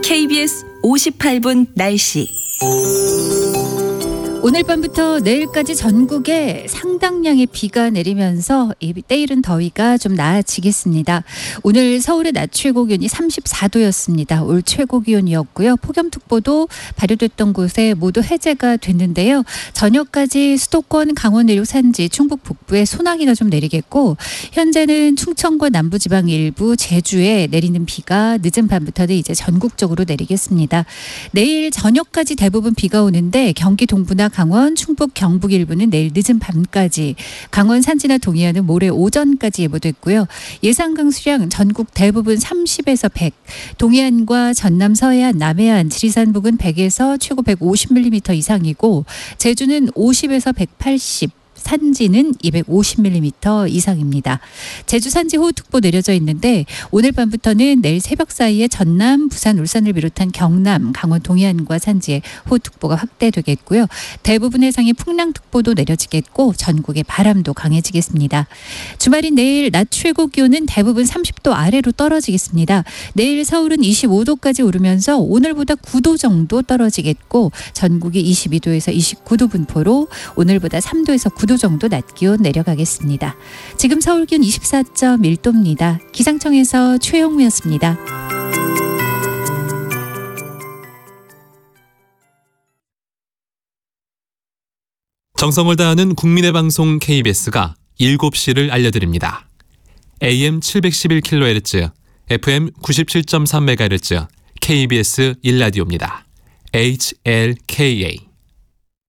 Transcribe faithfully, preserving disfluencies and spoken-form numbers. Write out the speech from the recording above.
케이비에스 오십팔 분 날씨. 오늘 밤부터 내일까지 전국에 상당량의 비가 내리면서 이 때이른 더위가 좀 나아지겠습니다. 오늘 서울의 낮 최고 기온이 삼십사 도였습니다. 올 최고 기온이었고요. 폭염특보도 발효됐던 곳에 모두 해제가 됐는데요. 저녁까지 수도권, 강원 내륙 산지, 충북 북부에 소나기가 좀 내리겠고, 현재는 충청과 남부지방 일부, 제주에 내리는 비가 늦은 밤부터는 이제 전국적으로 내리겠습니다. 내일 저녁까지 대부분 비가 오는데 경기 동부나 강원, 충북, 경북 일부는 내일 늦은 밤까지, 강원 산지나 동해안은 모레 오전까지 예보됐고요. 예상 강수량 전국 대부분 삼십에서 백, 동해안과 전남, 서해안, 남해안, 지리산 부근 백에서 최고 백오십 밀리미터 이상이고, 제주는 오십에서 백팔십, 산지는 이백오십 밀리미터 이상입니다. 제주 산지 호우특보 내려져 있는데 오늘 밤부터는 내일 새벽 사이에 전남, 부산, 울산을 비롯한 경남, 강원 동해안과 산지에 호우특보가 확대되겠고요. 대부분 해상에 풍랑특보도 내려지겠고 전국에 바람도 강해지겠습니다. 주말인 내일 낮 최고 기온은 대부분 삼십 도 아래로 떨어지겠습니다. 내일 서울은 이십오 도까지 오르면서 오늘보다 구 도 정도 떨어지겠고, 전국이 이십이 도에서 이십구 도 분포로 오늘보다 삼 도에서 구 도 정도 낮 기온 내려가겠습니다. 지금 서울 기온 이십사 점 일 도입니다. 기상청에서 최영우였습니다. 정성을 다하는 국민의 방송 케이비에스가 일곱 시를 알려드립니다. 에이엠 칠백십일 킬로헤르츠, 에프엠 구십칠 점 삼 메가헤르츠, 케이비에스 일 라디오입니다. 에이치엘케이에이